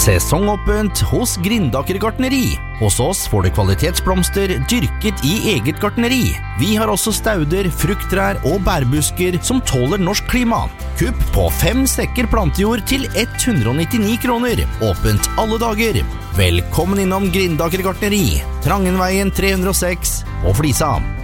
Sesongåpent hos Grindaker gartneri. Hos oss får du kvalitetsblomster dyrket i eget gartneri. Vi har også stauder, frukttrær og bærbusker som tåler norsk klima. Kupp på 5 sekker plantejord til 199 kroner. Åpent alle dager. Velkommen innom Grindaker gartneri, Trangenveien 306 og Flisa.